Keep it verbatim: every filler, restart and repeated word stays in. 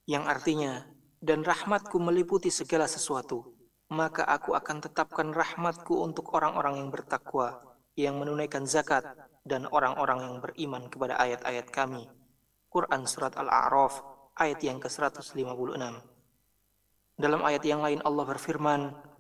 yang artinya, dan rahmatku meliputi segala sesuatu, maka aku akan tetapkan rahmatku untuk orang-orang yang bertakwa, yang menunaikan zakat, dan orang-orang yang beriman kepada ayat-ayat kami. Quran Surat Al-A'raf, ayat yang ke seratus lima puluh enam. Dalam ayat yang lain Allah berfirman,